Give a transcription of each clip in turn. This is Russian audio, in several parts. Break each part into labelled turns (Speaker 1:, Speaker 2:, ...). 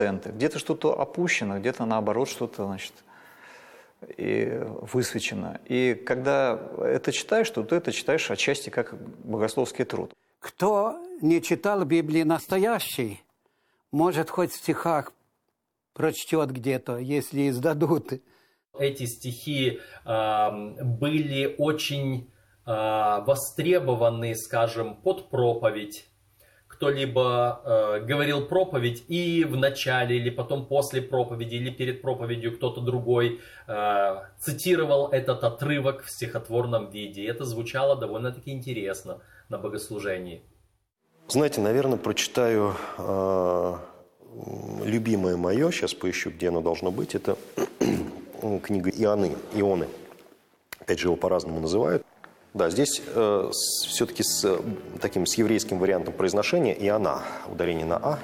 Speaker 1: Где-то что-то опущено, где-то наоборот что-то, значит, и высвечено. И когда это читаешь, то ты это читаешь отчасти как богословский труд.
Speaker 2: Кто не читал Библии настоящей, может хоть в стихах прочтет где-то, если издадут.
Speaker 3: Эти стихи были очень востребованы, скажем, под проповедь. Кто-либо говорил проповедь и в начале, или потом после проповеди, или перед проповедью кто-то другой цитировал этот отрывок в стихотворном виде. И это звучало довольно-таки интересно на богослужении.
Speaker 4: Знаете, наверное, прочитаю любимое мое, сейчас поищу, где оно должно быть, это книга Ионы. Опять же, его по-разному называют. Да, здесь все-таки с еврейским вариантом произношения «Иона», ударение на «а».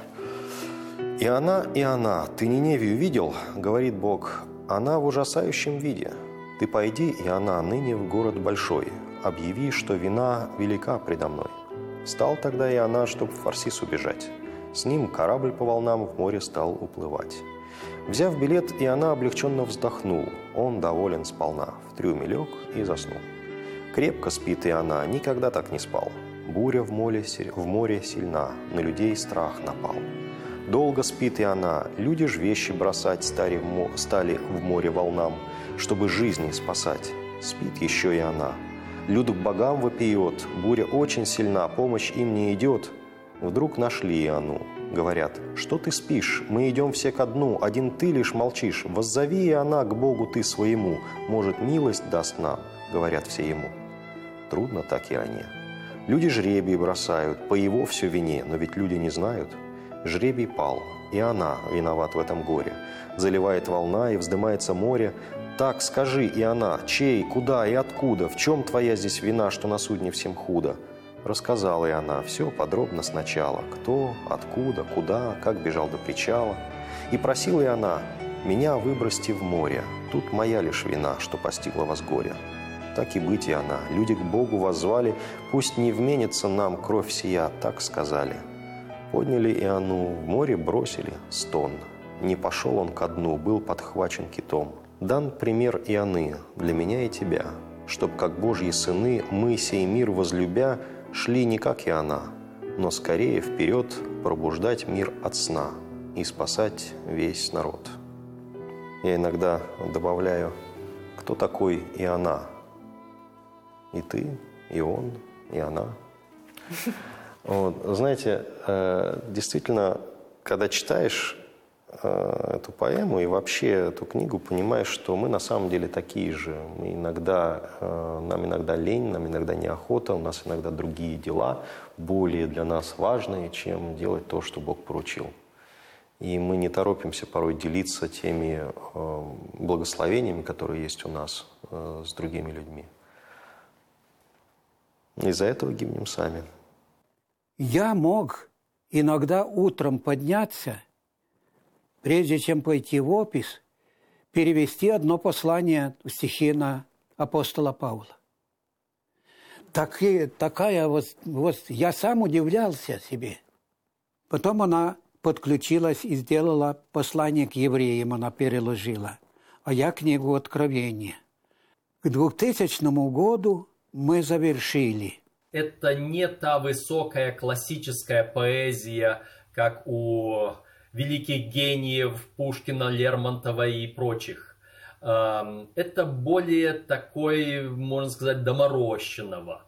Speaker 4: «Иона, ты Ниневию видел?» — говорит Бог. «Она в ужасающем виде. Ты пойди, Иона, ныне в город большой. Объяви, что вина велика предо мной». Стал тогда Иона, чтоб в Фарсис убежать. С ним корабль по волнам в море стал уплывать. Взяв билет, Иона облегченно вздохнул. Он доволен сполна, в трюме лег и заснул. Крепко спит Иона, никогда так не спал. Буря в море сильна, на людей страх напал. Долго спит Иона, люди ж вещи бросать стали в море волнам, чтобы жизни спасать. Спит еще Иона. Люд к богам вопиет, буря очень сильна, помощь им не идет. Вдруг нашли Иону. Говорят: что ты спишь? Мы идем все ко дну, один ты лишь молчишь. Воззови Иона к Богу ты своему, может, милость даст нам, говорят все ему. Трудно так Ионе. Люди жребий бросают, по его все вине, но ведь люди не знают. Жребий пал, Иона виноват в этом горе. Заливает волна и вздымается море. Так скажи, Иона, чей, куда и откуда, в чем твоя здесь вина, что на судне всем худо? Рассказала Иона все подробно сначала, кто, откуда, куда, как бежал до причала. И просила Иона: меня выбросьте в море, тут моя лишь вина, что постигла вас горе. Так и быть, Иона, люди к Богу воззвали, пусть не вменится нам кровь сия, так сказали. Подняли Иону, в море бросили, стон. Не пошел он ко дну, был подхвачен китом. Дан пример Ионы для меня и тебя, чтоб, как Божьи сыны, мы сей мир возлюбя, шли не как Иона, но скорее вперед пробуждать мир от сна и спасать весь народ. Я иногда добавляю: кто такой Иона? И ты, и он, и она. Вот. Знаете, действительно, когда читаешь эту поэму и вообще эту книгу, понимаешь, что мы на самом деле такие же. Нам иногда лень, нам иногда неохота, у нас иногда другие дела, более для нас важные, чем делать то, что Бог поручил. И мы не торопимся порой делиться теми благословениями, которые есть у нас с другими людьми. Из-за этого гибнем сами.
Speaker 2: Я мог иногда утром подняться, прежде чем пойти в офис, перевести одно послание в стихи на апостола Павла. Такая вот я сам удивлялся себе. Потом она подключилась и сделала послание к евреям, она переложила, а я книгу Откровения. К 2000 году мы завершили.
Speaker 3: Это не та высокая классическая поэзия, как у великих гениев Пушкина, Лермонтова и прочих. Это более такой, можно сказать, доморощенного.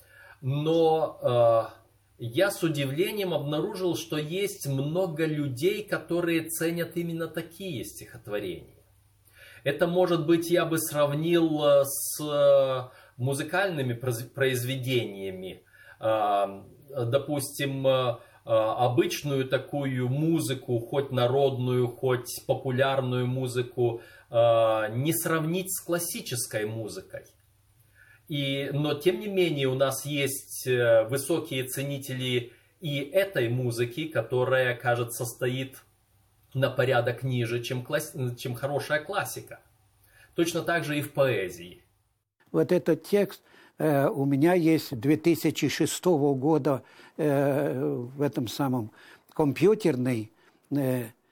Speaker 3: Но я с удивлением обнаружил, что есть много людей, которые ценят именно такие стихотворения. Это, может быть, я бы сравнил с музыкальными произведениями. Допустим, обычную такую музыку, хоть народную, хоть популярную музыку, не сравнить с классической музыкой. Но, тем не менее, у нас есть высокие ценители и этой музыки, которая, кажется, стоит на порядок ниже, чем хорошая классика. Точно так же и в поэзии.
Speaker 2: Вот этот текст у меня есть 2006 года в этом самом компьютерный